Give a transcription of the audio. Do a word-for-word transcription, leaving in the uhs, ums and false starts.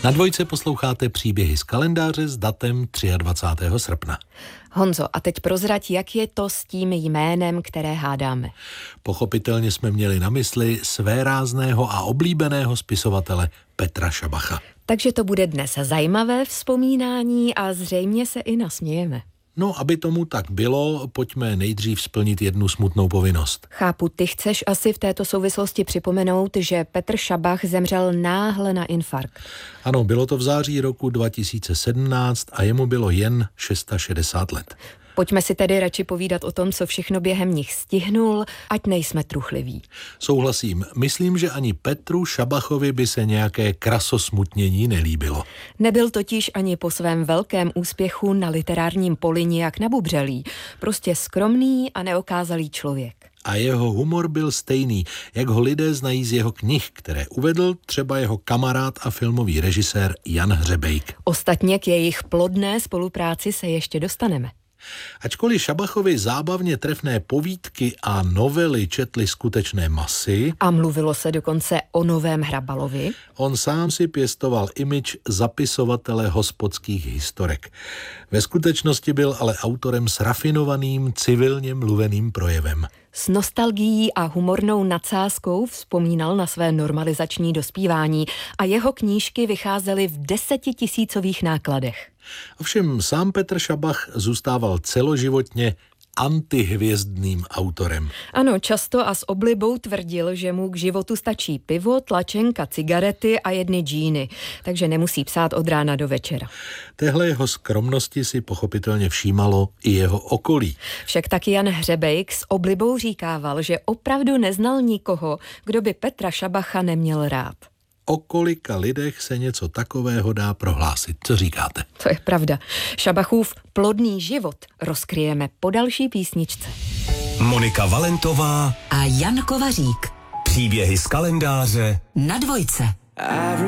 Na Dvojce posloucháte příběhy z kalendáře s datem dvacátého třetího srpna. Honzo, a teď prozrať, jak je to s tím jménem, které hádáme. Pochopitelně jsme měli na mysli svérázného a oblíbeného spisovatele Petra Šabacha. Takže to bude dnes zajímavé vzpomínání a zřejmě se i nasmějeme. No, aby tomu tak bylo, pojďme nejdřív splnit jednu smutnou povinnost. Chápu, ty chceš asi v této souvislosti připomenout, že Petr Šabach zemřel náhle na infarkt. Ano, bylo to v září roku dva tisíce sedmnáct a jemu bylo jen šedesát šest let. Pojďme si tedy radši povídat o tom, co všechno během nich stihnul, ať nejsme truchliví. Souhlasím, myslím, že ani Petru Šabachovi by se nějaké krasosmutnění nelíbilo. Nebyl totiž ani po svém velkém úspěchu na literárním poli nijak nabubřelý, prostě skromný a neokázalý člověk. A jeho humor byl stejný, jak ho lidé znají z jeho knih, které uvedl třeba jeho kamarád a filmový režisér Jan Hřebejk. Ostatně k jejich plodné spolupráci se ještě dostaneme. Ačkoliv Šabachovi zábavně trefné povídky a novely četly skutečné masy, a mluvilo se dokonce o novém Hrabalovi, on sám si pěstoval image zapisovatele hospodských historek. Ve skutečnosti byl ale autorem s rafinovaným, civilně mluveným projevem. S nostalgií a humornou nadsázkou vzpomínal na své normalizační dospívání a jeho knížky vycházely v desetitisícových nákladech. Ovšem sám Petr Šabach zůstával celoživotně antihvězdným autorem. Ano, často a s oblibou tvrdil, že mu k životu stačí pivo, tlačenka, cigarety a jedny džíny, takže nemusí psát od rána do večera. Téhle jeho skromnosti si pochopitelně všímalo i jeho okolí. Však taky Jan Hřebejk s oblibou říkával, že opravdu neznal nikoho, kdo by Petra Šabacha neměl rád. O kolika lidech se něco takového dá prohlásit? Co říkáte? To je pravda. Šabachův plodný život rozkryjeme po další písničce. Monika Valentová a Jan Kovařík. Příběhy z kalendáře na Dvojce.